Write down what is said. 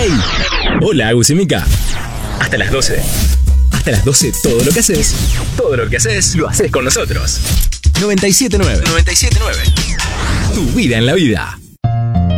¡Hey! Hola, Agus y Mika. Hasta las 12. Hasta las 12, todo lo que haces, lo haces con nosotros. 97.9. Tu vida en la vida.